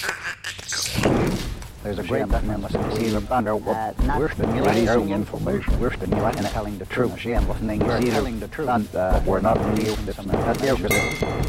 There's a great tremendous receiver thunder. We're stimulating information. We're stimulating and telling the truth. We're telling the truth. But we're not really